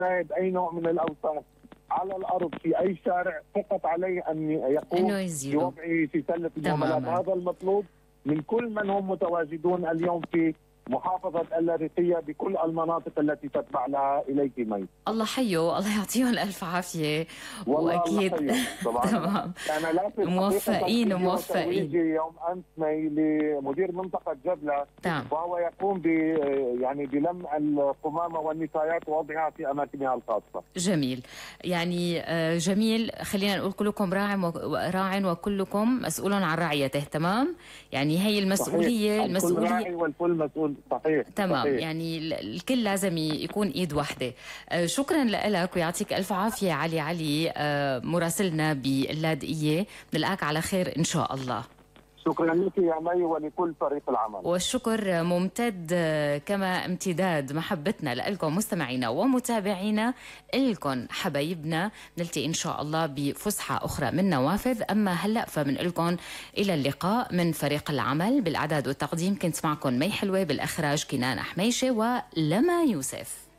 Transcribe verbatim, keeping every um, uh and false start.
نائب اي نوع من الاوساخ على الارض في اي شارع، فقط عليه ان يقوم بوضعه في سله المهملات. هذا المطلوب من كل من هم متواجدون اليوم في محافظة اللاذقية بكل المناطق التي تتبع لها إليك مي. الله حيه، الله يعطيهم ألف عافية. وأكيد تمام، أنا لا موفقين وموفقين. يوم أمس مي لمدير منطقة جبلة، تمام. وهو يقوم ب يعني بلم القمامة والنفايات ووضعها في أماكنها الخاصة. جميل، يعني جميل. خلينا نقول كلكم راع راع وكلكم مسؤول عن رعيته. تمام، يعني هي المسؤولية صحيح. المسؤولية الكل راعي والكل مسؤول. صحيح تمام، صحيح. يعني الكل لازم يكون ايد واحدة. شكرا لك ويعطيك الف عافية علي علي، مراسلنا باللاذقية. بنلقاك على خير ان شاء الله. شكرا لك يا مي ولكل فريق العمل. والشكر ممتد كما امتداد محبتنا لكم مستمعينا ومتابعينا. لكم حبايبنا، نلتقي ان شاء الله بفسحة اخرى من نوافذ. اما هلا فمن لكم الى اللقاء من فريق العمل. بالاعداد والتقديم كنت معكم مي حلوة، بالاخراج كنان حميشة ولما يوسف.